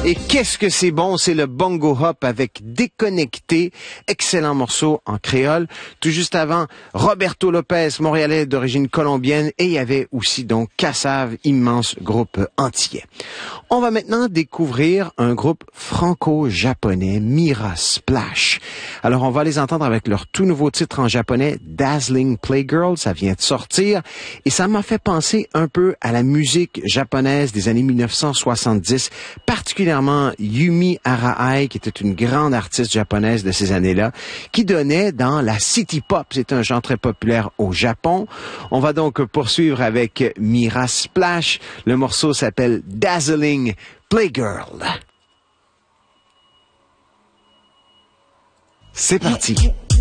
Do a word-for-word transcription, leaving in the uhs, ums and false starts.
Et qu'est-ce que c'est bon, c'est le Bongo Hop avec Déconnecté, excellent morceau en créole. Tout juste avant, Roberto Lopez, montréalais d'origine colombienne, et il y avait aussi donc Kassav, immense groupe antillais. On va maintenant découvrir un groupe franco-japonais, Mira Splash. Alors on va les entendre avec leur tout nouveau titre en japonais, Dazzling Playgirl, ça vient de sortir, et ça m'a fait penser un peu à la musique japonaise des années mille neuf cent soixante-dix, particulièrement Yumi Arai, qui était une grande artiste japonaise de ces années-là, qui donnait dans la city pop. C'est un genre très populaire au Japon. On va donc poursuivre avec Mira Splash. Le morceau s'appelle Dazzling Playgirl. C'est parti.